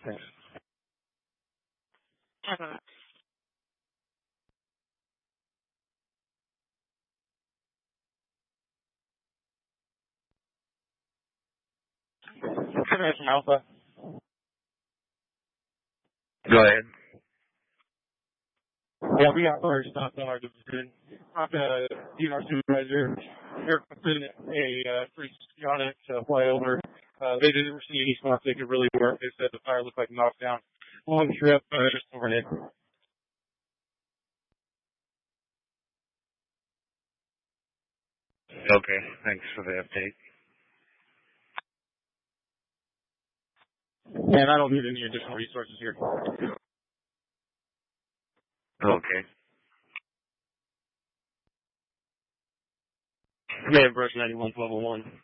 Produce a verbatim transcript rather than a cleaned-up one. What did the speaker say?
Thanks. Uh, Congrats from Alpha. Go ahead. Yeah, we got our stuff on our division. I'm the D N R supervisor. They're putting a uh, free on it to fly over. Uh, they didn't see any spots they could really work. They said the fire looked like knocked down. Long trip, uh, just overhead. Okay, thanks for the update. And I don't need any additional resources here. Okay. Command Brush ninety-one, level one.